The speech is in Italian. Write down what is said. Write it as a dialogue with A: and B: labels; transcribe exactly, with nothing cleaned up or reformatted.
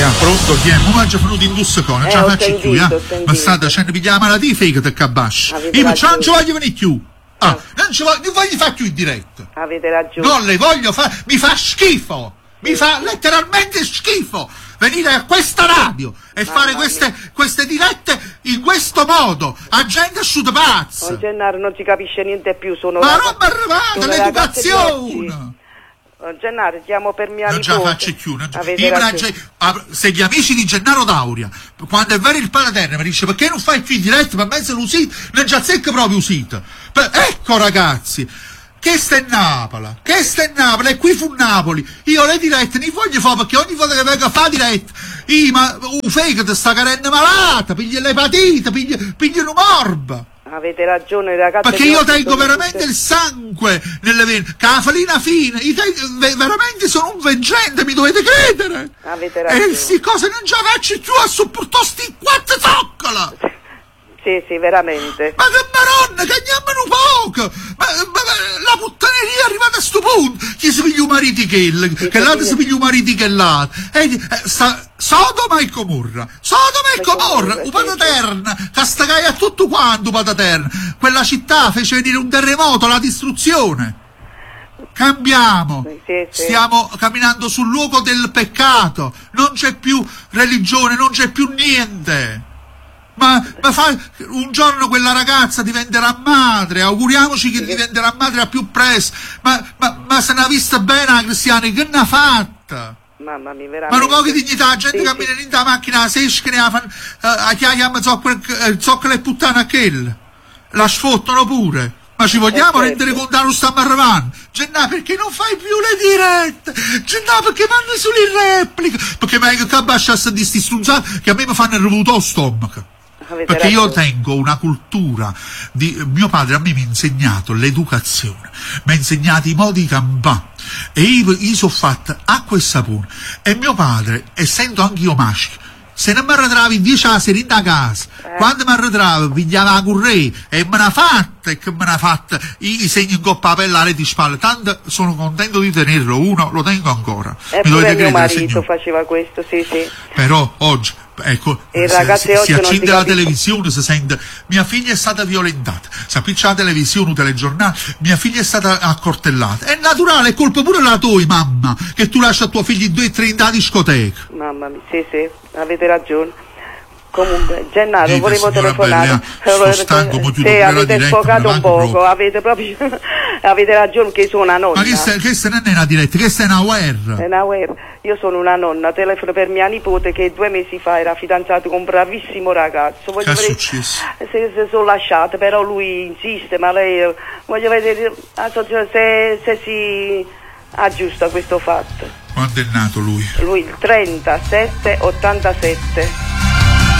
A: Pronto, chi è? Ma già venuto in dussecone, già faccio più, eh? Ma sta dicendo pigliare la malattia fake te cabascia. Io non ci voglio venire più. Ah, non ci voglio, non voglio fare più in diretta.
B: Avete ragione.
A: Non le voglio fare, mi fa schifo. Mi fa letteralmente schifo venire a questa radio e Mamma fare queste, queste dirette in questo modo. A gente asciutta pazza.
B: Oh, Gennaro non si capisce niente più, sono
A: ma non mi arrivate, l'educazione.
B: Gennaro, chiamo per mia
A: non
B: nipote.
A: Non già faccio più. Io, se gli amici di Gennaro Dauria, quando è vero il Palaterra, mi dice perché non fai più in diretta, ma mezzo l'usito, non già secca proprio usito. Ecco ragazzi, che sta in Napoli, che sta in Napoli, e qui fu Napoli. Io le dirette ne voglio fare perché ogni volta che vengo a fare diretta, io ma un fegato sta carenne malata, piglia l'epatite, piglia, piglia un morbo.
B: Avete ragione ragazzi.
A: Perché io tengo veramente tutte... il sangue nelle vene, che la farina fine, io tengo, veramente sono un veggente, mi dovete credere.
B: Avete ragione.
A: E sti cose non ci faccio più a sopportare sti quattro zoccola.
B: Sì, sì, veramente.
A: Ma che maronna, cagnamano poco! Ma, ma, ma la puttaneria è arrivata a sto punto! Chi si piglia un mariti che, sì, che l'altro si piglia un mariti che l'altro. E, eh, sta, Sodoma e Gomorra, Sodoma e Gomorra, un Pataterna, Castagai a tutto quanto Pataterna. Quella città fece venire un terremoto, la distruzione. Cambiamo,
B: sì, sì.
A: Stiamo camminando sul luogo del peccato, non c'è più religione, non c'è più niente. Ma, ma fa, un giorno quella ragazza diventerà madre, auguriamoci che diventerà madre a più presto, ma, ma, ma se ne ha vista bene la Cristiana, che ne ha fatta?
B: Mamma mia, veramente.
A: Ma non poco di dignità, la gente
B: sì,
A: cammina
B: sì.
A: in la macchina, se esce, ne fa, a chiama zoccole e puttana a quella, la sfottano pure. Ma ci vogliamo
B: eh,
A: rendere
B: certo.
A: conto che non stiamo arrivando? Gennà, perché non fai più le dirette? Gennà, perché vanno solo in replica? Perché meglio che abbasciasse di sti strunzati che a me mi fanno il revuto allo stomaco.
B: Avete
A: Perché
B: ragione.
A: io tengo una cultura di mio padre, a me mi ha insegnato l'educazione, mi ha insegnato i modi di campare e io, io sono fatta acqua e sapone. E mio padre, essendo anch'io maschio, se non mi arretravo in dieci sera in casa, eh. quando mi arretravo pigliava la currei e me l'ha fatta e che me l'ha fatta i, i segni in coppa la pelle alle di spalle, tanto sono contento di tenerlo, uno lo tengo ancora.
B: E
A: mi
B: pure mio marito
A: signor.
B: faceva questo, sì sì.
A: Però oggi ecco,
B: se,
A: si,
B: oggi
A: si accende
B: si
A: la televisione, si sente mia figlia è stata violentata, si appiccia la televisione, un telegiornale, mia figlia è stata accortellata. È naturale, è colpa pure la tua mamma che tu lasci a tuo figlio due e tre in da discoteca.
B: Mamma mia, sì sì, avete ragione. Comunque, Gennaro,
A: Dite,
B: volevo telefonare.
A: Sono stanco, mo
B: sì, avete sfocato un poco, proprio. avete proprio avete ragione che sono una nonna.
A: Ma che sta, che sta non è una diretta, che sta è una guerra.
B: È una guerra. Io sono una nonna, telefono per mia nipote che due mesi fa era fidanzato con un bravissimo ragazzo. Voglio
A: che è
B: vedere,
A: successo?
B: Se, se sono lasciate, però lui insiste, ma lei voglio vedere se, se si aggiusta questo fatto.
A: Quando è nato lui?
B: Lui il trentasette ottantasette.